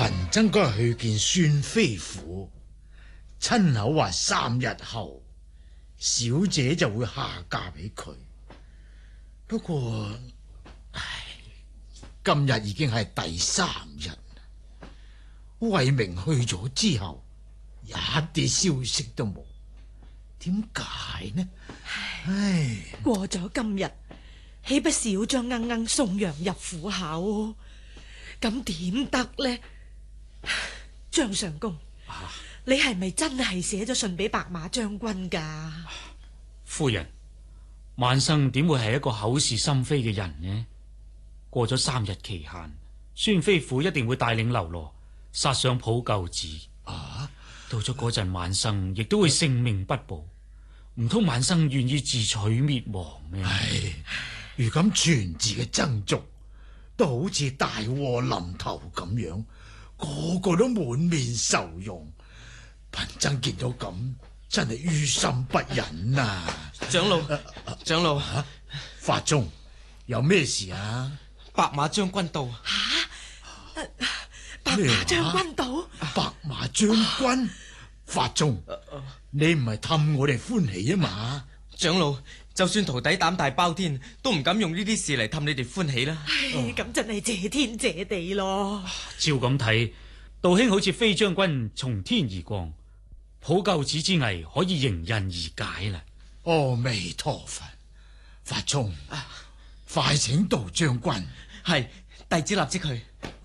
貧僧嗰日去見孫飛虎，親口話3日後小姐就會下嫁俾佢。不過，今日已經係第3日，慧明去咗之後，一啲消息都冇，點解呢？ 過咗今日，豈不是要將鶯鶯送羊入虎口？咁點得呢？張相公，你係咪真係寫咗信俾白馬將軍噶？ 夫人，晚生點會係一個口是心非嘅人呢？過咗3日期限，孫飛虎一定會帶領流羅殺上普救寺。到咗嗰陣，晚生亦都會性命不保。唔通晚生願意自取滅亡咩？ 如今全寺嘅僧俗都好似大禍臨頭咁樣，個個都滿面愁容。貧僧見到咁，真係於心不忍啊！ 長老， 法中有咩事啊？ 白馬將軍到。 白馬將軍到？ 白馬將軍，法中，你唔係氹我哋歡喜啊嘛？ 長老，就算徒弟膽大包天，都唔敢用呢啲事嚟氹你哋歡喜啦。 咁真係謝天謝地咯。 照咁睇，道兄好似飛將軍從天而降，普救寺之危可以迎刃而解啦。 阿彌陀佛，法中，快請道將軍。 係，弟子立即去。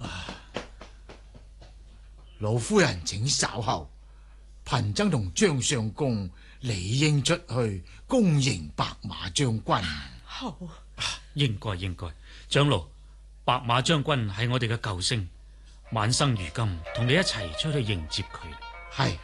老夫人請稍後，貧僧同張相公理應出去恭迎白馬將軍。 好， 應該。長老，白馬將軍係我哋嘅救星，晚生如今同你一齊出去迎接佢。 係。